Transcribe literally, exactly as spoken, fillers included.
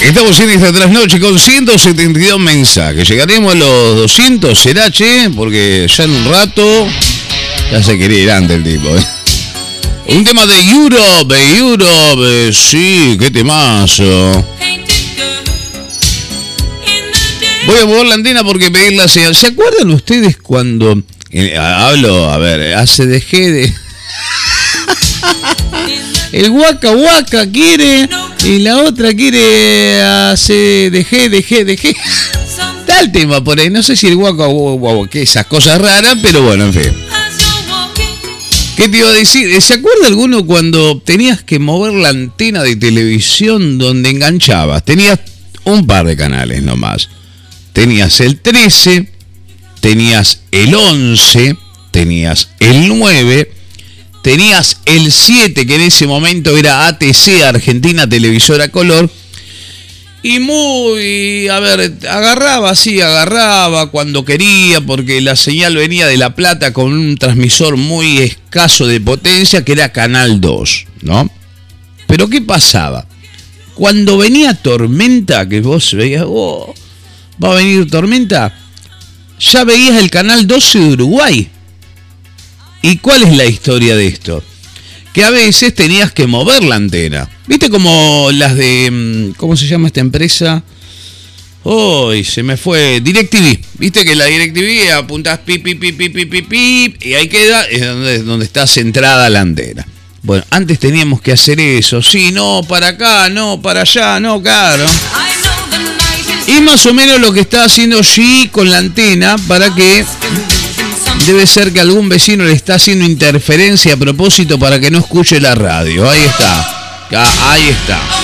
Estamos en esta trasnoche con ciento setenta y dos mensajes. Llegaremos a los doscientos, ¿será, che? Porque ya en un rato ya se quería ir antes el tipo, ¿eh? Un tema de Europe, Europe, sí, qué temazo. Voy a mover la antena porque pedir la señal. ¿Se acuerdan ustedes cuando eh, hablo, a ver, hace dejé de... El Waka Waka quiere y la otra quiere hace dejé, dejé, dejé. Está el tema por ahí, no sé si el Waka Waka, que esas cosas raras, pero bueno, en fin. ¿Qué te iba a decir? ¿Se acuerda alguno cuando tenías que mover la antena de televisión donde enganchabas? Tenías un par de canales nomás. Tenías el trece, tenías el once, tenías el nueve, tenías el siete, que en ese momento era A T C, Argentina Televisora Color. Y muy, a ver, agarraba, sí, agarraba cuando quería, porque la señal venía de La Plata con un transmisor muy escaso de potencia, que era Canal dos, ¿no? Pero ¿qué pasaba? Cuando venía tormenta, que vos veías, oh, va a venir tormenta, ya veías el Canal doce de Uruguay. ¿Y cuál es la historia de esto? Que a veces tenías que mover la antena. ¿Viste como las de... ¿Cómo se llama esta empresa? Uy, oh, se me fue. DirecTV. ¿Viste que la DirecTV apuntás pip, pip, pip, pip, pip, pip, pip, y ahí queda, es donde, donde está centrada la antena. Bueno, antes teníamos que hacer eso. Sí, no, para acá, no, para allá, no, claro. Y más o menos lo que está haciendo G con la antena para que... Debe ser que algún vecino le está haciendo interferencia a propósito para que no escuche la radio. Ahí está. Ahí está.